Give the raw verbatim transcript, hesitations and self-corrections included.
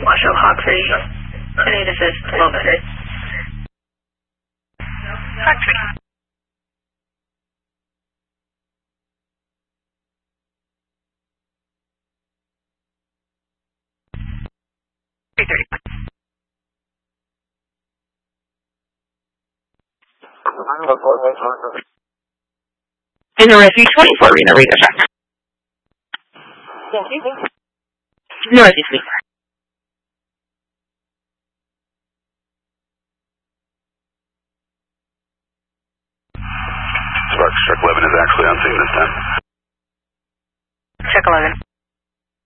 Washoe Hawk three. ten eight assist, twelve three. Hawk three. three thirty. In the Refuge twenty-four Arena, Riga check. Northeast me. Sparks, check eleven is actually on scene this time. Check eleven.